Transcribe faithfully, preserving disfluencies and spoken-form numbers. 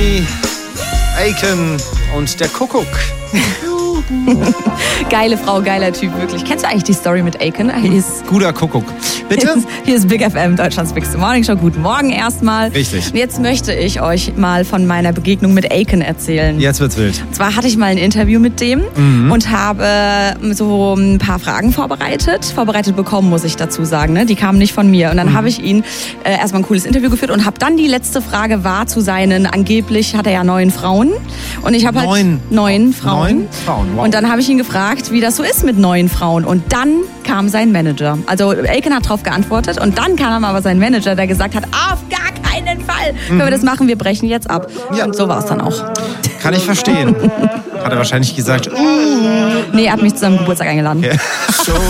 Jenny, Aiken und der Kuckuck. Geile Frau, geiler Typ, wirklich. Kennst du eigentlich die Story mit Aiken? Hier ist, Guter Kuckuck. Bitte? Hier ist, hier ist Big F M, Deutschlands Bigste Morning Show. Guten Morgen erstmal. Richtig. Und jetzt möchte ich euch mal von meiner Begegnung mit Aiken erzählen. Jetzt wird's wild. Und zwar hatte ich mal ein Interview mit dem mhm. und habe so ein paar Fragen vorbereitet. Vorbereitet bekommen, muss ich dazu sagen. Ne? Die kamen nicht von mir. Und dann mhm. habe ich ihn äh, erstmal ein cooles Interview geführt und habe dann die letzte Frage war zu seinen, angeblich hat er ja neun Frauen. Und ich habe halt neun. neun Frauen. Neun Frauen, wow. Und dann habe ich ihn gefragt, wie das so ist mit neun Frauen. Und dann kam sein Manager. Also Aiken hat darauf geantwortet und dann kam aber sein Manager, der gesagt hat, auf gar keinen Fall können wir das machen, wir brechen jetzt ab. Ja. Und so war es dann auch. Kann ich verstehen. Hat er wahrscheinlich gesagt, uh. Nee, er hat mich zu seinem Geburtstag eingeladen. Okay.